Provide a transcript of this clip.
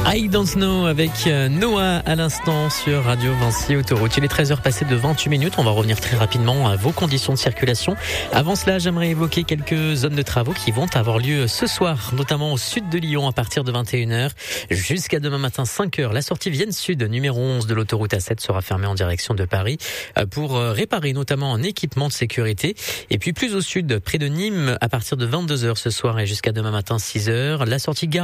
I Don't Know avec Noah à l'instant sur Radio Vinci Autoroute. Il est 13h passé de 28 minutes. On va revenir très rapidement à vos conditions de circulation. Avant cela, j'aimerais évoquer quelques zones de travaux qui vont avoir lieu ce soir, notamment au sud de Lyon à partir de 21h jusqu'à demain matin 5h. La sortie Vienne Sud, numéro 11 de l'autoroute A7 sera fermée en direction de Paris pour réparer notamment un équipement de sécurité. Et puis plus au sud, près de Nîmes, à partir de 22h ce soir et jusqu'à demain matin 6h, la sortie Gare